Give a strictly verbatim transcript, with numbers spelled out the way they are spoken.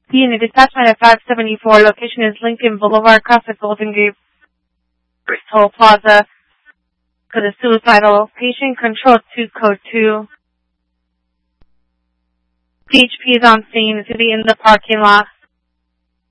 Be in a detachment at five seventy-four. Location is Lincoln Boulevard, across the Golden Gate Toll Plaza. For the suicidal patient, control two, code two. P H P is on scene. It's going to be in the parking lot.